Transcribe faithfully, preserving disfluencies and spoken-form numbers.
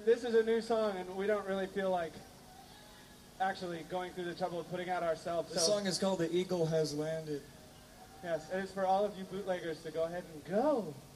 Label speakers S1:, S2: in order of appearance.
S1: this is a new song, and we don't really feel like actually going through the trouble of putting out ourselves.
S2: This
S1: so,
S2: song is called "The Eagle Has Landed."
S1: Yes, it is for all of you bootleggers to go ahead and go.